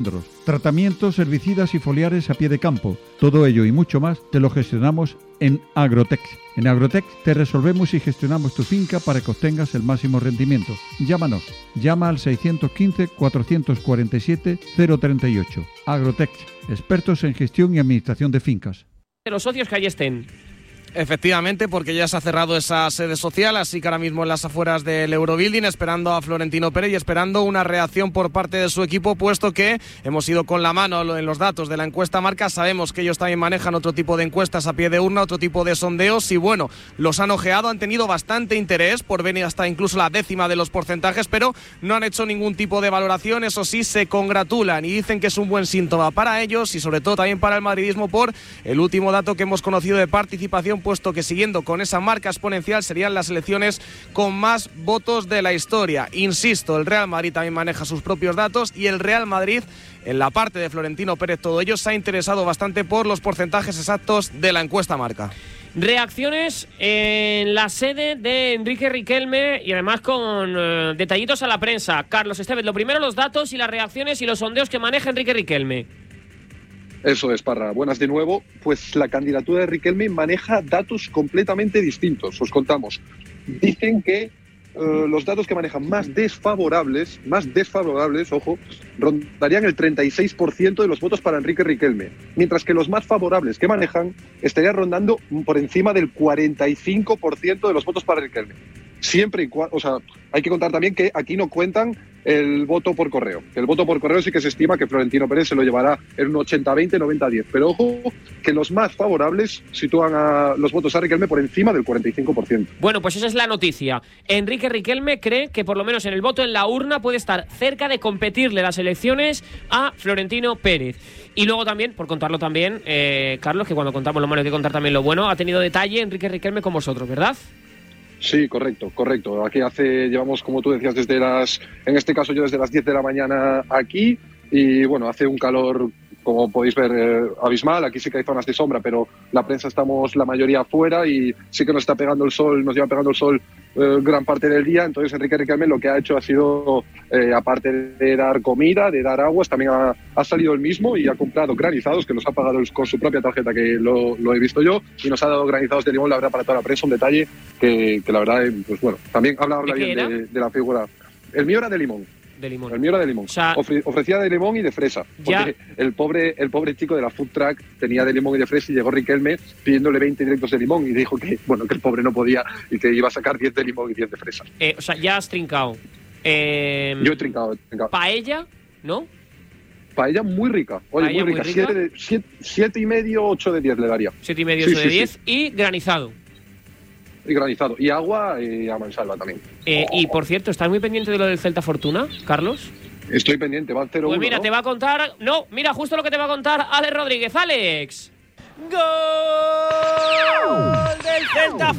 Tratamientos, herbicidas y foliares a pie de campo. Todo ello y mucho más te lo gestionamos en Agrotech. En Agrotech te resolvemos y gestionamos tu finca para que obtengas el máximo rendimiento. Llámanos. Llama al 615-447-038. Agrotech, expertos en gestión y administración de fincas. Los socios que allí estén. Efectivamente, porque ya se ha cerrado esa sede social, así que ahora mismo en las afueras del Eurobuilding, esperando a Florentino Pérez y esperando una reacción por parte de su equipo, puesto que hemos ido con la mano en los datos de la encuesta Marca. Sabemos que ellos también manejan otro tipo de encuestas a pie de urna, otro tipo de sondeos, y bueno, los han ojeado, han tenido bastante interés por venir hasta incluso la décima de los porcentajes, pero no han hecho ningún tipo de valoración. Eso sí, se congratulan y dicen que es un buen síntoma para ellos y sobre todo también para el madridismo por el último dato que hemos conocido de participación, puesto que siguiendo con esa marca exponencial serían las elecciones con más votos de la historia. Insisto, el Real Madrid también maneja sus propios datos y el Real Madrid, en la parte de Florentino Pérez, todo ello se ha interesado bastante por los porcentajes exactos de la encuesta Marca. Reacciones en la sede de Enrique Riquelme y además con detallitos a la prensa. Carlos Estevez, lo primero los datos y las reacciones y los sondeos que maneja Enrique Riquelme. Eso es, Parra. Buenas de nuevo. Pues la candidatura de Riquelme maneja datos completamente distintos. Os contamos. Dicen que los datos que manejan más desfavorables, ojo, rondarían el 36% de los votos para Enrique Riquelme, mientras que los más favorables que manejan estarían rondando por encima del 45% de los votos para Riquelme. Siempre y cuando, o sea, hay que contar también que aquí no cuentan el voto por correo. El voto por correo sí que se estima que Florentino Pérez se lo llevará en un 80-20, 90-10. Pero ojo, que los más favorables sitúan a los votos a Riquelme por encima del 45%. Bueno, pues esa es la noticia. Enrique Riquelme cree que por lo menos en el voto en la urna puede estar cerca de competirle las elecciones a Florentino Pérez. Y luego también, por contarlo también, Carlos, que cuando contamos lo malo hay que contar también lo bueno, ha tenido detalle Enrique Riquelme con vosotros, ¿verdad? Sí, correcto. Aquí llevamos, como tú decías, en este caso yo desde las 10 de la mañana aquí, y bueno, hace un calor, como podéis ver, abismal. Aquí sí que hay zonas de sombra, pero la prensa estamos la mayoría afuera y sí que nos lleva pegando el sol gran parte del día. Entonces Enrique Riquelme lo que ha hecho ha sido, aparte de dar comida, de dar aguas, también ha salido él mismo y ha comprado granizados, que los ha pagado con su propia tarjeta, que lo he visto yo, y nos ha dado granizados de limón, la verdad, para toda la prensa, un detalle que la verdad, pues bueno, también habla bien de la figura. El mío era de limón. El mío era de limón. O sea, ofrecía de limón y de fresa. Porque el pobre chico de la food truck tenía de limón y de fresa, y llegó Riquelme pidiéndole 20 directos de limón y dijo que el pobre no podía y que iba a sacar 10 de limón y 10 de fresa. O sea, ya has trincado. Yo he trincado. Paella, ¿no? Paella muy rica. Oye, muy rica. 7,5, 8 de 10 le daría. 7,5, 8 de 10. Sí. Y granizado. Y agua a mansalva también. Y por cierto, ¿estás muy pendiente de lo del Celta Fortuna, Carlos? Estoy pendiente, va 0-1. Pues mira, ¿no? Te va a contar. No, mira, justo lo que te va a contar Alex Rodríguez. ¡Alex! ¡Gol del Celta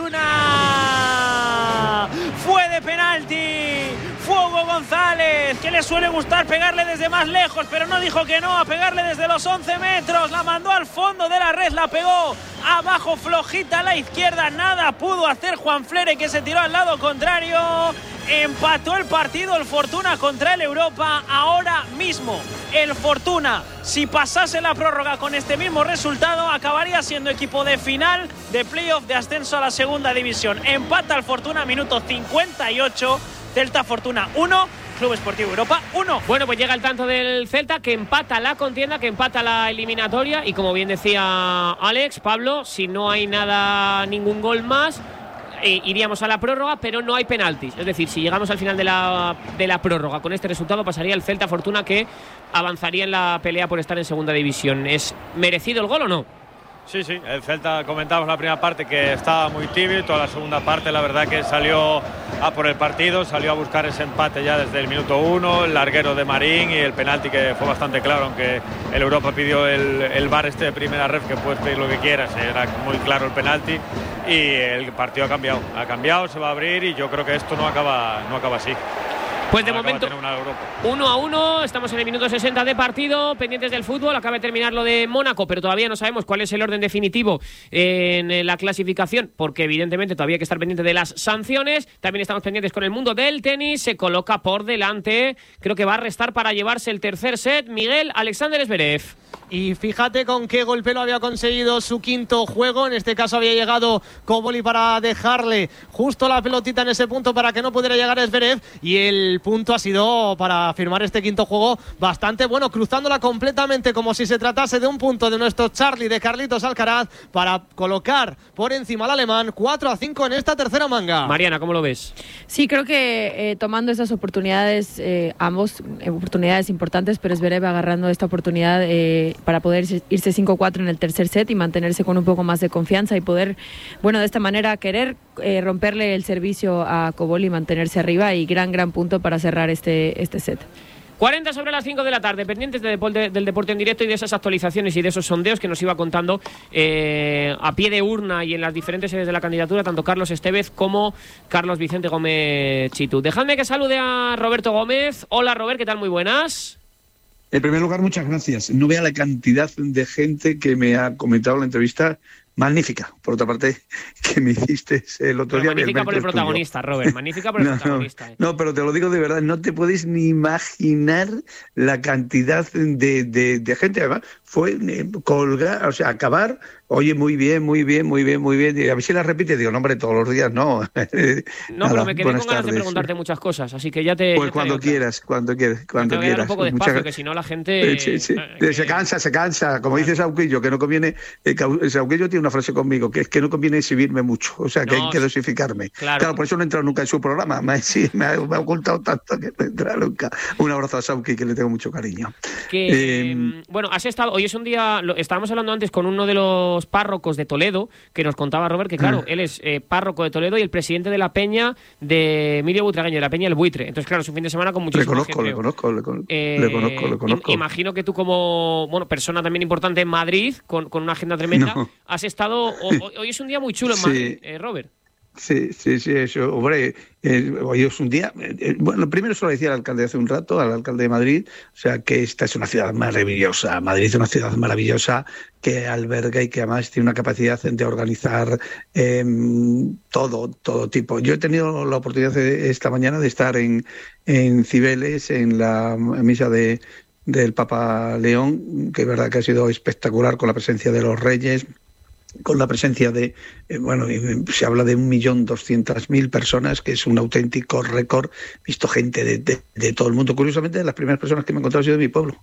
Fortuna! ¡Fue de penalti! ¡Fue Hugo González, que le suele gustar pegarle desde más lejos, pero no dijo que no, a pegarle desde los 11 metros! La mandó al fondo de la red, la pegó abajo, flojita a la izquierda. Nada pudo hacer Juan Flere, que se tiró al lado contrario. Empató el partido el Fortuna contra el Europa. Ahora mismo el Fortuna, si pasase la prórroga con este mismo resultado, acabaría siendo equipo de final de playoff de ascenso a la segunda división. Empata el Fortuna, minuto 58. Celta Fortuna 1, Club Esportivo Europa 1. Bueno, pues llega el tanto del Celta, que empata la contienda, que empata la eliminatoria. Y como bien decía Alex, Pablo, si no hay ningún gol más, iríamos a la prórroga, pero no hay penaltis. Es decir, si llegamos al final de la prórroga con este resultado, pasaría el Celta Fortuna, que avanzaría en la pelea por estar en segunda división. ¿Es merecido el gol o no? Sí, el Celta, comentábamos la primera parte que estaba muy tibio, y toda la segunda parte la verdad que salió a por el partido, salió a buscar ese empate ya desde el minuto 1, el larguero de Marín y el penalti, que fue bastante claro, aunque el Europa pidió el VAR de primera ref, que puedes pedir lo que quieras, era muy claro el penalti, y el partido ha cambiado, se va a abrir, y yo creo que esto no acaba así. Pues de momento 1-1, estamos en el minuto 60 de partido, pendientes del fútbol, acaba de terminar lo de Mónaco, pero todavía no sabemos cuál es el orden definitivo en la clasificación, porque evidentemente todavía hay que estar pendiente de las sanciones. También estamos pendientes con el mundo del tenis, se coloca por delante, creo que va a restar para llevarse el tercer set, Miguel Alexander Zverev. Y fíjate con qué golpe lo había conseguido su quinto juego. En este caso había llegado Koboli para dejarle justo la pelotita en ese punto para que no pudiera llegar Zverev. Y el punto ha sido para firmar este quinto juego bastante bueno, cruzándola completamente como si se tratase de un punto de nuestro Charlie de Carlitos Alcaraz para colocar por encima al alemán 4-5 en esta tercera manga. Mariana, ¿cómo lo ves? Sí, creo que tomando esas oportunidades, ambos oportunidades importantes, pero Zverev agarrando esta oportunidad para poder irse 5-4 en el tercer set y mantenerse con un poco más de confianza y poder, bueno, de esta manera querer romperle el servicio a Koboli y mantenerse arriba, y gran punto para cerrar este set. 40 sobre las 5 de la tarde, pendientes del deporte en directo y de esas actualizaciones y de esos sondeos que nos iba contando a pie de urna y en las diferentes sedes de la candidatura, tanto Carlos Estevez como Carlos Vicente Gómez Chitu. Dejadme que salude a Roberto Gómez. Hola, Robert, ¿qué tal? Muy buenas. En primer lugar, muchas gracias. No vea la cantidad de gente que me ha comentado la entrevista. Magnífica, por otra parte, que me hiciste el otro día. Magnífica por el protagonista, Robert, magnífica por el protagonista. No, pero te lo digo de verdad, no te puedes ni imaginar la cantidad de gente. Además, fue colgar, o sea, acabar, oye, muy bien, y a ver si la repite, digo, no, hombre, todos los días no. No, pero me quedé con ganas de preguntarte muchas cosas, así que ya te... Pues cuando quieras. Te voy a dar un poco de espacio, que si no la gente... Sí. Se cansa, como dice Sauquillo, que no conviene... Sauquillo tiene una frase conmigo, que es que no conviene exhibirme mucho, o sea, que hay que dosificarme. Claro, por eso no he entrado nunca en su programa, me ha ocultado tanto que no he entrado nunca. Un abrazo a Sauqui, que le tengo mucho cariño. Bueno, has estado... Hoy es un día... Estábamos hablando antes con uno de los párrocos de Toledo, que nos contaba Robert que, claro, él es párroco de Toledo y el presidente de la peña de Emilio Butragueño, de la peña El Buitre. Entonces, claro, es un fin de semana con muchísima gente. Le conozco. Imagino que tú, como persona también importante en Madrid, con una agenda tremenda, has estado... Hoy es un día muy chulo en Madrid, Robert. Sí, eso, hombre, hoy es un día... bueno, primero se lo decía al alcalde hace un rato, al alcalde de Madrid, o sea, que esta es una ciudad maravillosa. Madrid es una ciudad maravillosa que alberga y que además tiene una capacidad de organizar todo tipo. Yo he tenido la oportunidad esta mañana de estar en Cibeles, en la misa del Papa León, que es verdad que ha sido espectacular, con la presencia de los reyes, con la presencia de, se habla de 1.200.000 personas, que es un auténtico récord. He visto gente de todo el mundo. Curiosamente, de las primeras personas que me he encontrado ha sido de mi pueblo,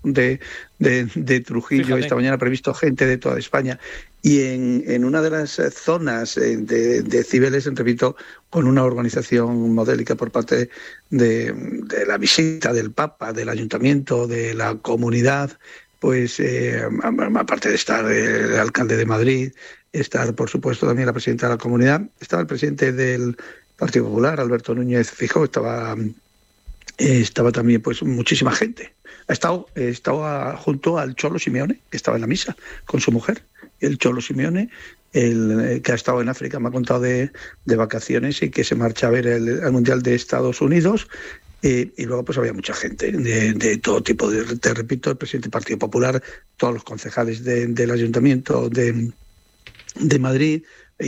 de Trujillo. Fíjate. Esta mañana, pero he visto gente de toda España. Y en una de las zonas de Cibeles, repito, con una organización modélica por parte de la visita del Papa, del Ayuntamiento, de la comunidad, pues aparte de estar el alcalde de Madrid, estar, por supuesto, también la presidenta de la comunidad, estaba el presidente del Partido Popular, Alberto Núñez Feijóo, estaba también pues muchísima gente. Estaba junto al Cholo Simeone, que estaba en la misa con su mujer. El Cholo Simeone, que ha estado en África, me ha contado de vacaciones y que se marcha a ver el Mundial de Estados Unidos. Y luego pues había mucha gente de todo tipo, te repito, el presidente del Partido Popular, todos los concejales del Ayuntamiento de Madrid,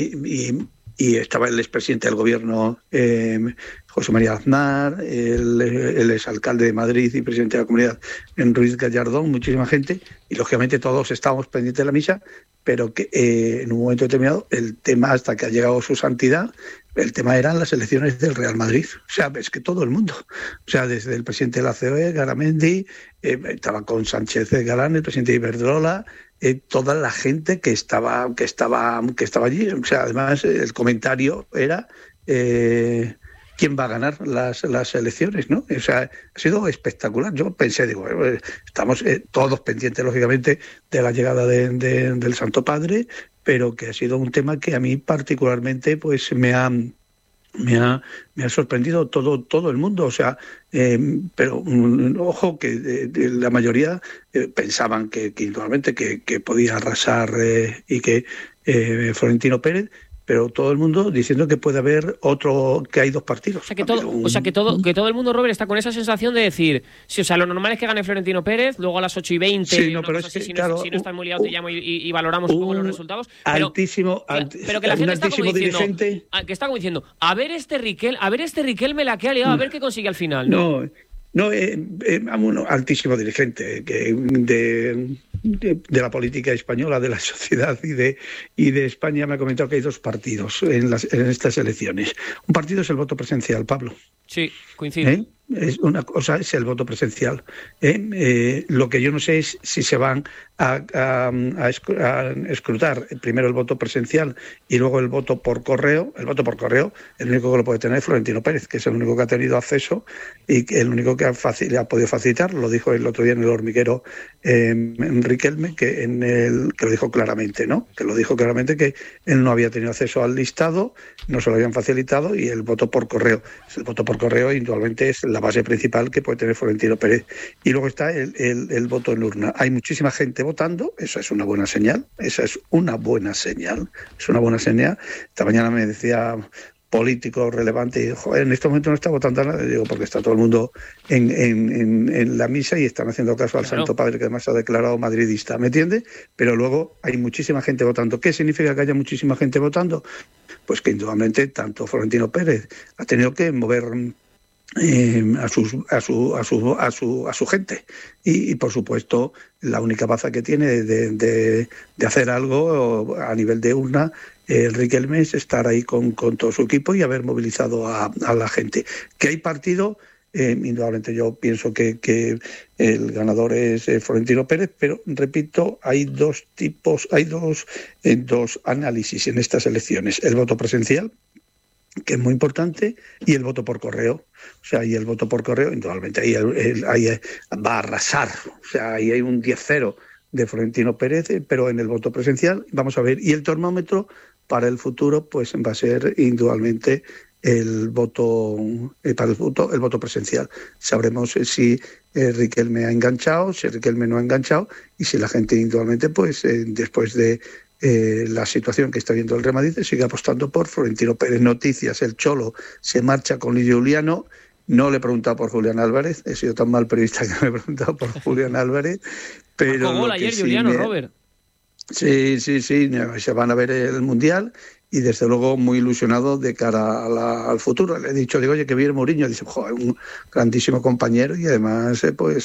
y estaba el expresidente del gobierno, José María Aznar, el exalcalde de Madrid y presidente de la comunidad, Ruiz Gallardón, muchísima gente, y lógicamente todos estábamos pendientes de la misa, pero que en un momento determinado el tema, hasta que ha llegado su santidad, el tema eran las elecciones del Real Madrid. O sea, es que todo el mundo, o sea, desde el presidente de la COE, Garamendi, estaba con Sánchez Galán, el presidente de Iberdrola, toda la gente que estaba allí. O sea, además el comentario era quién va a ganar las elecciones, ¿no? O sea, ha sido espectacular. Yo pensé, estamos todos pendientes, lógicamente, de la llegada del Santo Padre, pero que ha sido un tema que a mí particularmente pues me ha sorprendido todo el mundo, o sea, pero ojo que la mayoría pensaban que indudablemente que podía arrasar y que Florentino Pérez, pero todo el mundo diciendo que puede haber otro, que hay 2 partidos. Que todo el mundo, Robert, está con esa sensación de decir, sí, o sea, lo normal es que gane Florentino Pérez, luego a las 8:20, sí, pero es que, si no estás muy liado te llamo y valoramos un poco los resultados. Pero que la gente está como diciendo, que está como diciendo, a ver este Riquelme la que ha liado, a ver qué consigue al final. No, un altísimo dirigente de la política española, de la sociedad y de España, me ha comentado que hay 2 partidos en estas elecciones. Un partido es el voto presencial, Pablo. Sí, coincido. Es una cosa, es el voto presencial. Lo que yo no sé es si se van a escrutar primero el voto presencial y luego el voto por correo. El voto por correo, el único que lo puede tener es Florentino Pérez, que es el único que ha tenido acceso y el único que ha podido facilitar. Lo dijo el otro día en el hormiguero Riquelme, que lo dijo claramente, ¿no? Que lo dijo claramente que él no había tenido acceso al listado, no se lo habían facilitado, y el voto por correo. El voto por correo indudablemente es la base principal que puede tener Florentino Pérez. Y luego está el voto en urna. Hay muchísima gente votando, eso es una buena señal, es una buena señal. Esta mañana me decía político relevante, y joder, en este momento no está votando nada, digo, porque está todo el mundo en la misa y están haciendo caso al Santo Padre, que además se ha declarado madridista, ¿me entiende? Pero luego hay muchísima gente votando. ¿Qué significa que haya muchísima gente votando? Pues que indudablemente tanto Florentino Pérez ha tenido que mover a su gente y por supuesto la única baza que tiene de hacer algo a nivel de urna Riquelme es estar ahí con todo su equipo y haber movilizado a la gente. Que hay partido, indudablemente yo pienso que el ganador es Florentino Pérez, pero repito, hay dos análisis en estas elecciones: el voto presencial, que es muy importante, y el voto por correo. O sea, y el voto por correo, indudablemente, ahí va a arrasar. O sea, ahí hay un 10-0 de Florentino Pérez, pero en el voto presencial, vamos a ver. Y el termómetro para el futuro, pues va a ser indudablemente el voto presencial. Sabremos si Riquelme ha enganchado, si Riquelme no ha enganchado, y si la gente indudablemente, pues después de la situación que está viendo el Real Madrid, sigue apostando por Florentino Pérez. Noticias: el Cholo se marcha con Giuliano. No le he preguntado por Julián Álvarez, he sido tan mal periodista que me he preguntado por Julián Álvarez, pero marcó gol ayer Giuliano, Robert. Sí, se van a ver el Mundial y desde luego muy ilusionado de cara al futuro. Le he dicho, oye, que viene Mourinho. Dice, joder, un grandísimo compañero y además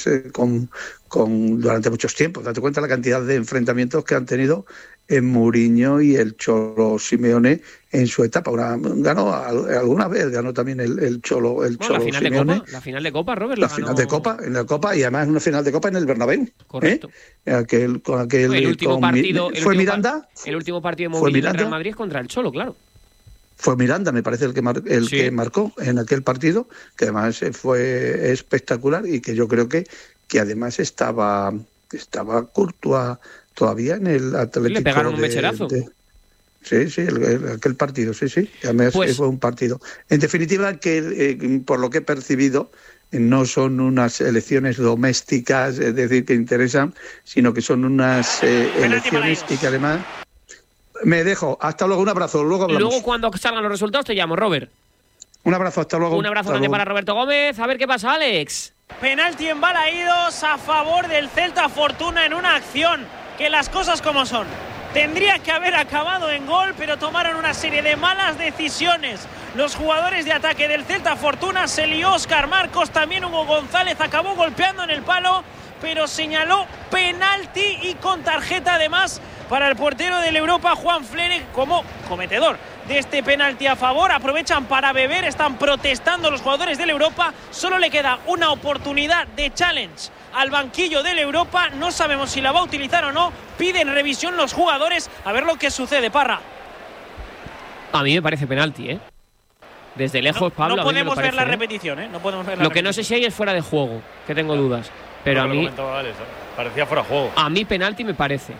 con durante muchos tiempos. Date cuenta la cantidad de enfrentamientos que han tenido en Mourinho y el Cholo Simeone en su etapa. Alguna vez ganó también el Cholo Simeone. La final de Copa, Robert. Final de Copa, en la Copa, y además una final de Copa en el Bernabéu. Correcto. El último partido de Mourinho en Real Madrid contra el Cholo, claro. Fue Miranda, me parece, que marcó en aquel partido, que además fue espectacular y que yo creo que además estaba Courtois todavía en el Atlético. Le pegaron un mecherazo. Sí, aquel partido, sí. Además fue un partido. En definitiva, que por lo que he percibido, no son unas elecciones domésticas, es decir, que interesan, sino que son unas elecciones y que además... Me dejo. Hasta luego. Un abrazo. Luego hablamos. Luego, cuando salgan los resultados, te llamo, Robert. Un abrazo. Hasta luego. Un abrazo grande para Roberto Gómez. A ver qué pasa, Alex. Penalti en Balaídos a favor del Celta Fortuna en una acción que las cosas como son. Tendría que haber acabado en gol, pero tomaron una serie de malas decisiones. Los jugadores de ataque del Celta Fortuna, se lió Óscar Marcos, también Hugo González, acabó golpeando en el palo, pero señaló penalti y con tarjeta además para el portero del Europa, Juan Flere, como cometedor de este penalti a favor. Aprovechan para beber, están protestando los jugadores del Europa. Solo le queda una oportunidad de challenge al banquillo del Europa. No sabemos si la va a utilizar o no. Piden revisión los jugadores. A ver lo que sucede, Parra. A mí me parece penalti, ¿eh? Desde lejos, Pablo. No podemos ver la repetición, ¿eh? No podemos ver lo que no sé si hay es fuera de juego, que tengo dudas. Pero a mí... parecía fuera de juego. A mí penalti me parece.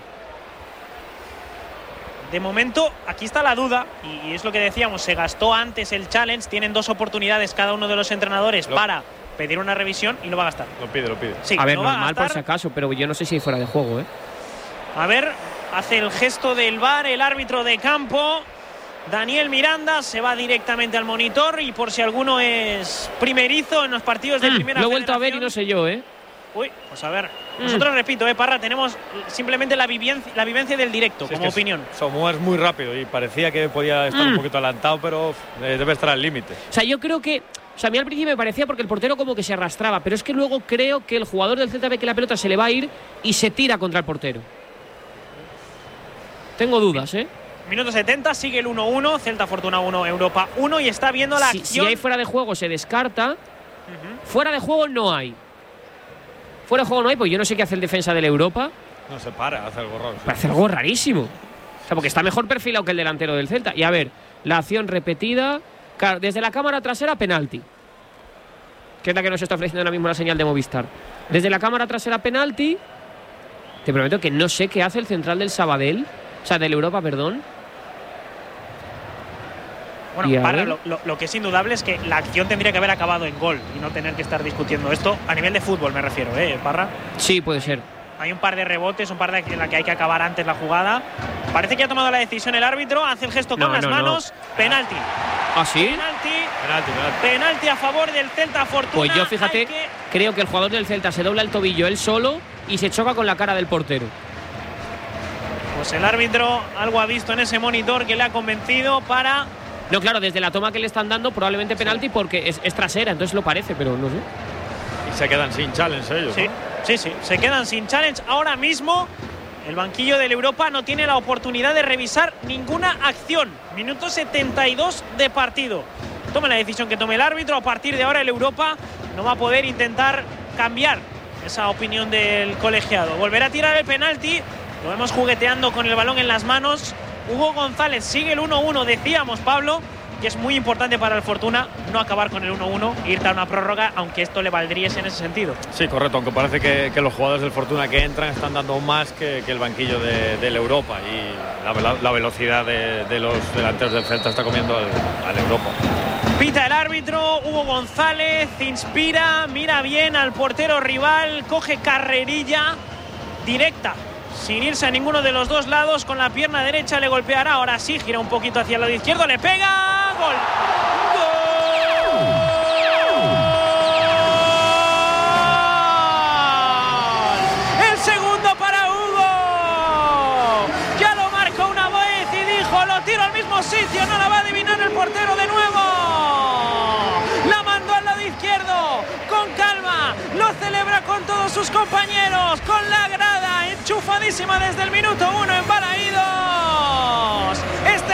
De momento, aquí está la duda, y es lo que decíamos, se gastó antes el challenge, tienen 2 oportunidades cada uno de los entrenadores para pedir una revisión y lo va a gastar. Lo pide. Sí, a ver, normal por si acaso, pero yo no sé si hay fuera de juego, ¿eh? A ver, hace el gesto del VAR el árbitro de campo Daniel Miranda se va directamente al monitor y por si alguno es primerizo en los partidos de primera lo he vuelto a ver y no sé yo, Uy, pues a ver. Nosotros, repito, Parra, tenemos simplemente la vivencia del directo, sí, como opinión. Somos muy rápido y parecía que podía estar un poquito adelantado, pero debe estar al límite. O sea, yo creo que... O sea, a mí al principio me parecía porque el portero como que se arrastraba, pero es que luego creo que el jugador del Celta ve que la pelota se le va a ir y se tira contra el portero. Tengo dudas, Minuto 70, sigue el 1-1, Celta Fortuna 1, Europa 1 y está viendo la acción. Si hay fuera de juego se descarta, fuera de juego no hay. Fuera de juego no hay, pues yo no sé qué hace el defensa del Europa. No se para, hace algo raro. Parece algo rarísimo. O sea, porque está mejor perfilado que el delantero del Celta. Y a ver, la acción repetida, claro, desde la cámara trasera, penalti. Que es la que nos está ofreciendo ahora mismo la señal de Movistar. Desde la cámara trasera, penalti. Te prometo que no sé qué hace el central del Sabadell. O sea, del Europa, perdón. Bueno, para lo que es indudable es que la acción tendría que haber acabado en gol y no tener que estar discutiendo esto a nivel de fútbol, me refiero, Parra. Sí, puede ser. Hay un par de rebotes, un par de en la que hay que acabar antes la jugada. Parece que ha tomado la decisión el árbitro, hace el gesto con las manos. Penalti. ¿Ah, sí? Penalti a favor del Celta Fortuna. Pues yo, fíjate, creo que el jugador del Celta se dobla el tobillo él solo y se choca con la cara del portero. Pues el árbitro algo ha visto en ese monitor que le ha convencido para... No, claro, desde la toma que le están dando probablemente penalti porque es trasera, entonces lo parece, pero no sé. Y se quedan sin challenge ellos, sí, ¿no? Sí, se quedan sin challenge. Ahora mismo el banquillo del Europa no tiene la oportunidad de revisar ninguna acción. Minuto 72 de partido. Tome la decisión que tome el árbitro. A partir de ahora el Europa no va a poder intentar cambiar esa opinión del colegiado. Volverá a tirar el penalti. Lo vemos jugueteando con el balón en las manos. Hugo González sigue el 1-1, decíamos, Pablo, que es muy importante para el Fortuna no acabar con el 1-1 e irte a una prórroga, aunque esto le valdría en ese sentido. Sí, correcto, aunque parece que los jugadores del Fortuna que entran están dando más que el banquillo del Europa y la velocidad de los delanteros del Celta está comiendo al Europa. Pita el árbitro, Hugo González inspira, mira bien al portero rival, coge carrerilla directa. Sin irse a ninguno de los dos lados, con la pierna derecha le golpeará. Ahora sí, gira un poquito hacia el lado izquierdo, le pega. ¡Gol! ¡Gol! El segundo para Hugo. Ya lo marcó una vez y dijo, lo tiro al mismo sitio, no la va a adivinar el portero de nuevo. La mandó al lado izquierdo, con calma, lo celebra con todos sus compañeros, con la grada enchufadísima desde el minuto 1 en Balaídos. Este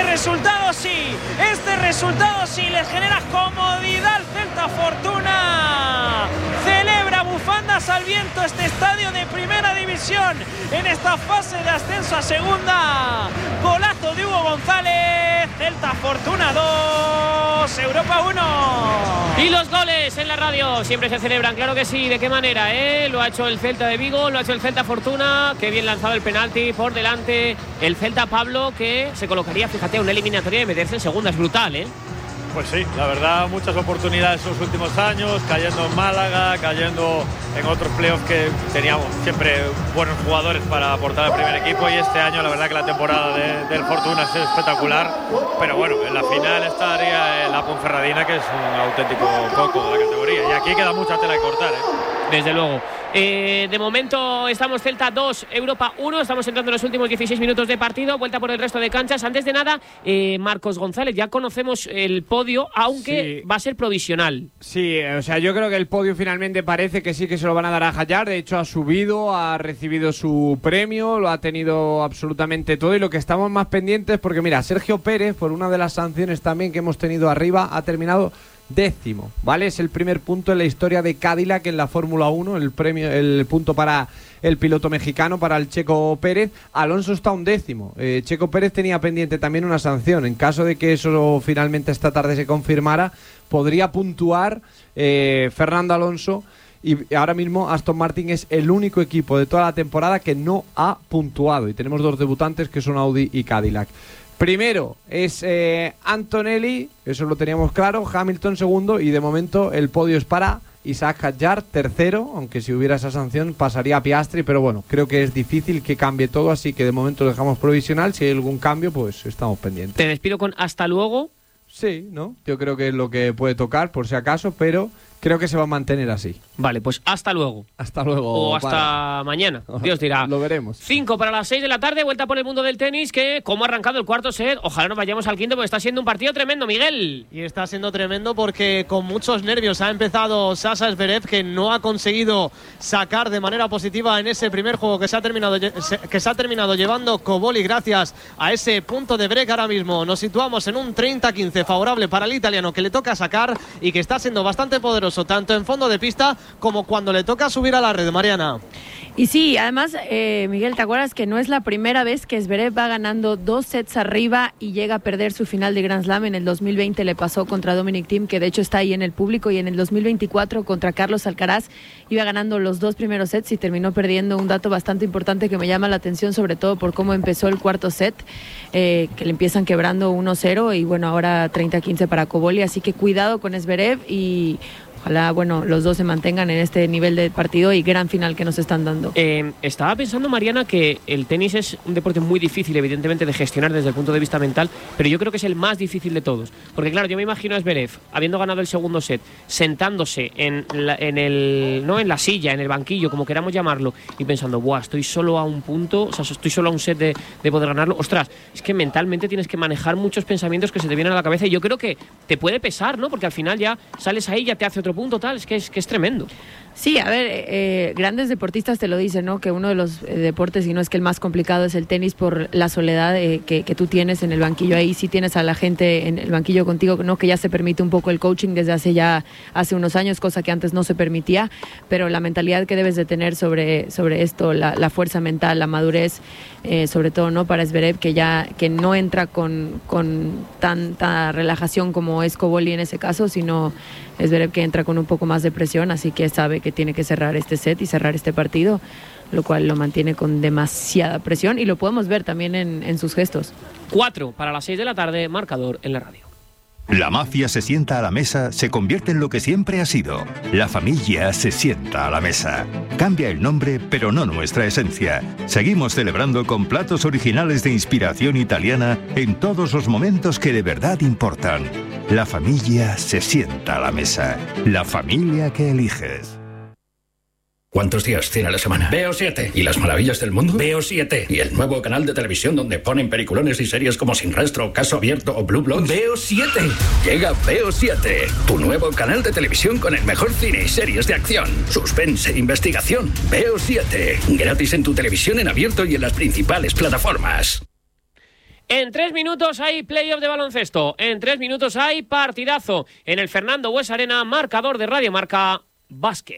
resultado sí les genera comodidad al Celta Fortuna. Celebra bufandas al viento este estadio de primera división en esta fase de ascenso a segunda. Golazo de Hugo González. Celta Fortuna 2, Europa 1. Y los goles en la radio siempre se celebran, claro que sí. ¿De qué manera? Lo ha hecho el Celta de Vigo, lo ha hecho el Celta Fortuna. Qué bien lanzado el penalti por delante. El Celta, Pablo, que se colocaría, fíjate, una eliminatoria de meterse en segunda. Es brutal, Pues sí, la verdad, muchas oportunidades en los últimos años, cayendo en Málaga, cayendo en otros playoffs que teníamos siempre buenos jugadores para aportar al primer equipo, y este año la verdad que la temporada del Fortuna es espectacular, pero bueno, en la final estaría la Ponferradina, que es un auténtico coco de la categoría, y aquí queda mucha tela que cortar, Desde luego. De momento estamos Celta 2, Europa 1. Estamos entrando en los últimos 16 minutos de partido. Vuelta por el resto de canchas. Antes de nada, Marcos González, ya conocemos el podio, aunque sí va a ser provisional. Sí, o sea, yo creo que el podio finalmente parece que sí que se lo van a dar a Hallar. De hecho, ha subido, ha recibido su premio, lo ha tenido absolutamente todo. Y lo que estamos más pendientes, porque mira, Sergio Pérez, por una de las sanciones también que hemos tenido arriba, ha terminado 10º, ¿vale? Es el primer punto en la historia de Cadillac en la Fórmula 1, el punto para el piloto mexicano, para el Checo Pérez. Alonso está 11º. Checo Pérez tenía pendiente también una sanción. En caso de que eso finalmente esta tarde se confirmara, podría puntuar Fernando Alonso. Y ahora mismo Aston Martin es el único equipo de toda la temporada que no ha puntuado. Y tenemos dos debutantes que son Audi y Cadillac. Primero es Antonelli, eso lo teníamos claro, Hamilton segundo, y de momento el podio es para Isaac Hadjar, tercero, aunque si hubiera esa sanción pasaría a Piastri, pero bueno, creo que es difícil que cambie todo, así que de momento lo dejamos provisional. Si hay algún cambio, pues estamos pendientes. Te despido con hasta luego. Sí, ¿no? Yo creo que es lo que puede tocar, por si acaso, pero creo que se va a mantener así. Vale, pues hasta luego. Hasta luego. O hasta mañana, Dios dirá. Lo veremos. 5 para las 6 de la tarde, vuelta por el mundo del tenis, que como ha arrancado el cuarto set, ojalá nos vayamos al quinto, porque está siendo un partido tremendo, Miguel. Y está siendo tremendo porque con muchos nervios ha empezado Sasha Zverev, que no ha conseguido sacar de manera positiva en ese primer juego que se ha terminado llevando Cobolli gracias a ese punto de break. Ahora mismo nos situamos en un 30-15 favorable para el italiano, que le toca sacar y que está siendo bastante poderoso tanto en fondo de pista como cuando le toca subir a la red, Mariana. Y sí, además, Miguel, ¿te acuerdas que no es la primera vez que Zverev va ganando 2 sets arriba y llega a perder su final de Grand Slam? En el 2020 le pasó contra Dominic Thiem, que de hecho está ahí en el público, y en el 2024 contra Carlos Alcaraz iba ganando los 2 primeros sets y terminó perdiendo. Un dato bastante importante que me llama la atención, sobre todo por cómo empezó el cuarto set, que le empiezan quebrando 1-0 y bueno, ahora 30-15 para Cobolli, así que cuidado con Zverev y ojalá, bueno, los dos se mantengan en este nivel de partido y gran final que nos están dando. Estaba pensando, Mariana, que el tenis es un deporte muy difícil, evidentemente, de gestionar desde el punto de vista mental, pero yo creo que es el más difícil de todos. Porque, claro, yo me imagino a Zverev, habiendo ganado el segundo set, sentándose en la silla, en el banquillo, como queramos llamarlo, y pensando, buah, estoy solo a un punto, o sea, estoy solo a un set de poder ganarlo. Ostras, es que mentalmente tienes que manejar muchos pensamientos que se te vienen a la cabeza y yo creo que te puede pesar, ¿no? Porque al final ya sales ahí, ya te hace otro punto, tal, es que es tremendo. Sí, a ver, grandes deportistas te lo dicen, ¿no? Que uno de los deportes, y no es que el más complicado, es el tenis por la soledad que tú tienes en el banquillo. Ahí sí tienes a la gente en el banquillo contigo, ¿no? Que ya se permite un poco el coaching desde hace unos años, cosa que antes no se permitía, pero la mentalidad que debes de tener sobre esto, la fuerza mental, la madurez, sobre todo, ¿no? Para Zverev, que no entra con tanta relajación como es Cobolli en ese caso, sino Zverev que entra con un poco más de presión, así que sabe que tiene que cerrar este set y cerrar este partido, lo cual lo mantiene con demasiada presión y lo podemos ver también en sus gestos. 4 para las 6 de la tarde, marcador en la radio. La mafia se sienta a la mesa, se convierte en lo que siempre ha sido. La familia se sienta a la mesa. Cambia el nombre, pero no nuestra esencia. Seguimos celebrando con platos originales de inspiración italiana en todos los momentos que de verdad importan. La familia se sienta a la mesa. La familia que eliges. ¿Cuántos días tiene la semana? Veo 7. ¿Y las maravillas del mundo? Veo 7. ¿Y el nuevo canal de televisión donde ponen peliculones y series como Sin Rastro, Caso Abierto o Blue Bloods? Veo 7. Llega Veo 7, tu nuevo canal de televisión con el mejor cine y series de acción, suspense e investigación. Veo 7. Gratis en tu televisión en abierto y en las principales plataformas. En 3 minutos hay playoff de baloncesto. En 3 minutos hay partidazo en el Fernando Bues Arena, marcador de Radio Marca Básquet.